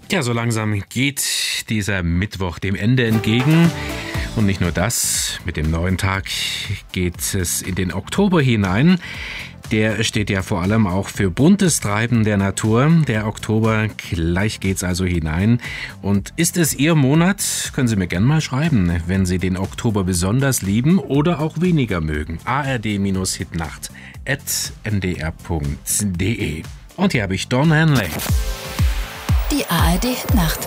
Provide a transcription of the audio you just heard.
Ja, so langsam geht dieser Mittwoch dem Ende entgegen. Und nicht nur das, mit dem neuen Tag geht es in den Oktober hinein. Der steht ja vor allem auch für buntes Treiben der Natur. Der Oktober, gleich geht's also hinein. Und ist es Ihr Monat? Können Sie mir gerne mal schreiben, wenn Sie den Oktober besonders lieben oder auch weniger mögen. ard-hitnacht@ndr.de. Und hier habe ich Don Henley. Die ARD Hitnacht.